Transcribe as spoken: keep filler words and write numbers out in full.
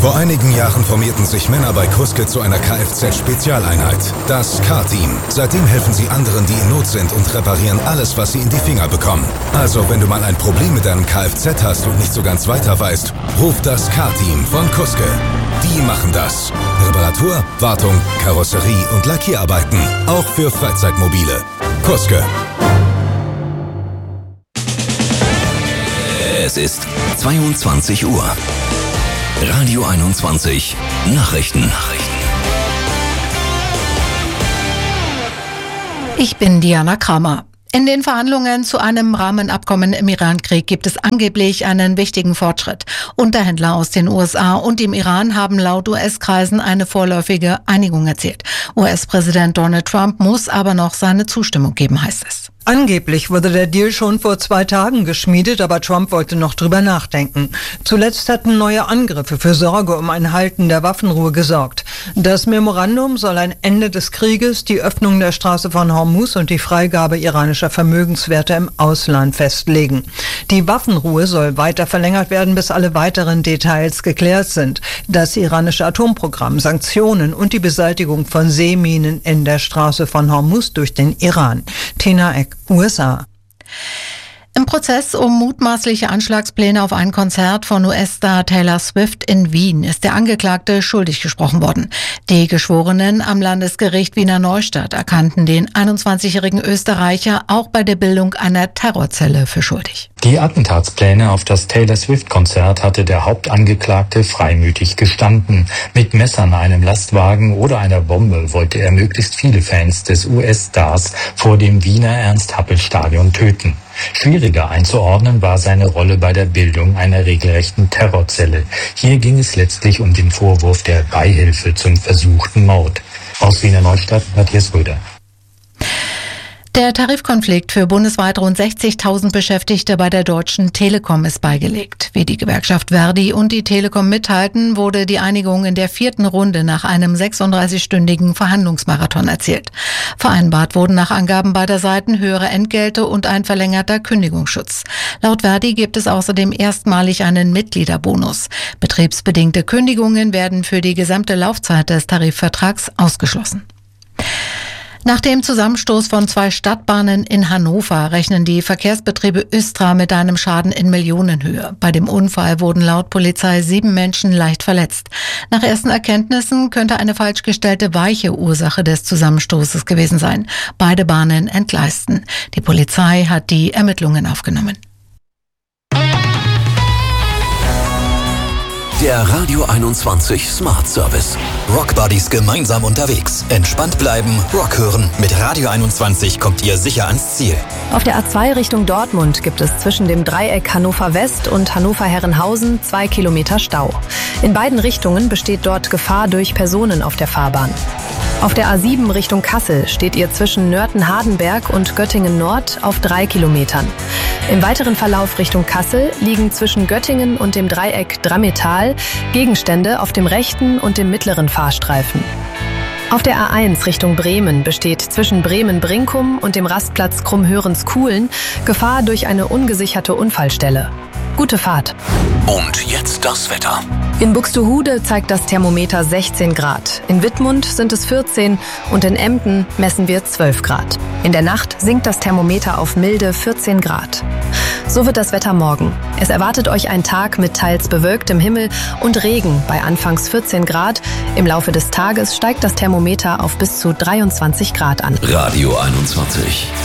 Vor einigen Jahren formierten sich Männer bei Kuske zu einer Kfz-Spezialeinheit, das Car-Team. Seitdem helfen sie anderen, die in Not sind und reparieren alles, was sie in die Finger bekommen. Also, wenn du mal ein Problem mit deinem Kfz hast und nicht so ganz weiter weißt, ruf das Car-Team von Kuske. Die machen das. Reparatur, Wartung, Karosserie und Lackierarbeiten. Auch für Freizeitmobile. Kuske. Es ist zweiundzwanzig Uhr. Radio einundzwanzig Nachrichten. Ich bin Diana Kramer. In den Verhandlungen zu einem Rahmenabkommen im Iran-Krieg gibt es angeblich einen wichtigen Fortschritt. Unterhändler aus den U S A und dem Iran haben laut U S-Kreisen eine vorläufige Einigung erzielt. U S-Präsident Donald Trump muss aber noch seine Zustimmung geben, heißt es. Angeblich wurde der Deal schon vor zwei Tagen geschmiedet, aber Trump wollte noch drüber nachdenken. Zuletzt hatten neue Angriffe für Sorge um ein Halten der Waffenruhe gesorgt. Das Memorandum soll ein Ende des Krieges, die Öffnung der Straße von Hormuz und die Freigabe iranischer Vermögenswerte im Ausland festlegen. Die Waffenruhe soll weiter verlängert werden, bis alle weiteren Details geklärt sind. Das iranische Atomprogramm, Sanktionen und die Beseitigung von Seeminen in der Straße von Hormuz durch den Iran. Tina Eck, U S A. Im Prozess um mutmaßliche Anschlagspläne auf ein Konzert von U S-Star Taylor Swift in Wien ist der Angeklagte schuldig gesprochen worden. Die Geschworenen am Landesgericht Wiener Neustadt erkannten den einundzwanzigjährigen Österreicher auch bei der Bildung einer Terrorzelle für schuldig. Die Attentatspläne auf das Taylor Swift-Konzert hatte der Hauptangeklagte freimütig gestanden. Mit Messern, einem Lastwagen oder einer Bombe wollte er möglichst viele Fans des U S-Stars vor dem Wiener Ernst-Happel-Stadion töten. Schwieriger einzuordnen war seine Rolle bei der Bildung einer regelrechten Terrorzelle. Hier ging es letztlich um den Vorwurf der Beihilfe zum versuchten Mord. Aus Wiener Neustadt, Matthias Röder. Der Tarifkonflikt für bundesweit rund sechzigtausend Beschäftigte bei der Deutschen Telekom ist beigelegt. Wie die Gewerkschaft Verdi und die Telekom mitteilten, wurde die Einigung in der vierten Runde nach einem sechsunddreißigstündigen Verhandlungsmarathon erzielt. Vereinbart wurden nach Angaben beider Seiten höhere Entgelte und ein verlängerter Kündigungsschutz. Laut Verdi gibt es außerdem erstmalig einen Mitgliederbonus. Betriebsbedingte Kündigungen werden für die gesamte Laufzeit des Tarifvertrags ausgeschlossen. Nach dem Zusammenstoß von zwei Stadtbahnen in Hannover rechnen die Verkehrsbetriebe Östra mit einem Schaden in Millionenhöhe. Bei dem Unfall wurden laut Polizei sieben Menschen leicht verletzt. Nach ersten Erkenntnissen könnte eine falsch gestellte Weiche Ursache des Zusammenstoßes gewesen sein. Beide Bahnen entgleisten. Die Polizei hat die Ermittlungen aufgenommen. Der Radio einundzwanzig Smart Service. Rock Buddies gemeinsam unterwegs. Entspannt bleiben, Rock hören. Mit Radio einundzwanzig kommt ihr sicher ans Ziel. Auf der A zwei Richtung Dortmund gibt es zwischen dem Dreieck Hannover West und Hannover Herrenhausen zwei Kilometer Stau. In beiden Richtungen besteht dort Gefahr durch Personen auf der Fahrbahn. Auf der A sieben Richtung Kassel steht ihr zwischen Nörten-Hardenberg und Göttingen Nord auf drei Kilometern. Im weiteren Verlauf Richtung Kassel liegen zwischen Göttingen und dem Dreieck Drammetal Gegenstände auf dem rechten und dem mittleren Fahrstreifen. Auf der A eins Richtung Bremen besteht zwischen Bremen-Brinkum und dem Rastplatz Krummhörens-Kuhlen Gefahr durch eine ungesicherte Unfallstelle. Gute Fahrt. Und jetzt das Wetter. In Buxtehude zeigt das Thermometer sechzehn Grad. In Wittmund sind es vierzehn und in Emden messen wir zwölf Grad. In der Nacht sinkt das Thermometer auf milde vierzehn Grad. So wird das Wetter morgen. Es erwartet euch ein Tag mit teils bewölktem Himmel und Regen bei anfangs vierzehn Grad. Im Laufe des Tages steigt das Thermometer auf bis zu dreiundzwanzig Grad an. Radio einundzwanzig.